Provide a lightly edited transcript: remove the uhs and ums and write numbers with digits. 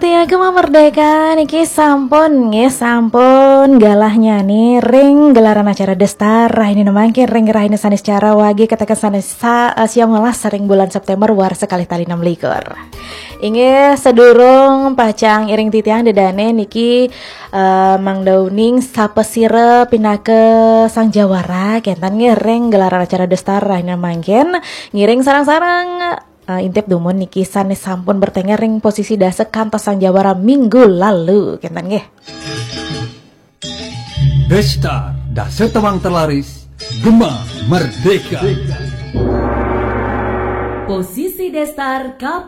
Tia Gema Merdeka niki sampun nggih sampun galahnya nih ring gelaran acara Destar ini nemangke ring rahine sanes cara wage katakan sanes siang welas sering bulan September war sekali tali 6 likur. Inge sedurung pacang iring titiang dedane niki Mang Dauning sapesire pinake sang jawara kentan ngiring gelaran acara Destar ini mangken ngiring sarang-sarang intip dumun niki sanes sampun bertengger ring posisi dase kantos sang jawara minggu lalu kentan nggih. Destar dase tewang terlaris Gema Merdeka. Posisi Destar KP